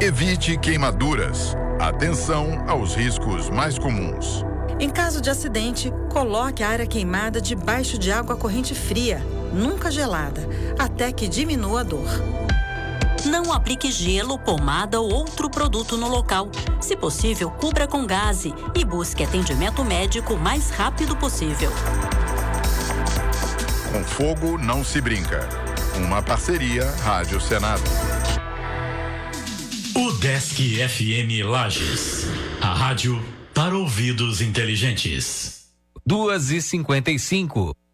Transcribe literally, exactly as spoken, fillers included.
Evite queimaduras. Atenção aos riscos mais comuns. Em caso de acidente, coloque a área queimada debaixo de água corrente fria, nunca gelada, até que diminua a dor. Não aplique gelo, pomada ou outro produto no local. Se possível, cubra com gaze e busque atendimento médico o mais rápido possível. Com fogo não se brinca. Uma parceria Rádio Senado. O Desk F M Lages. A rádio para ouvidos inteligentes. duas e cinquenta e cinco.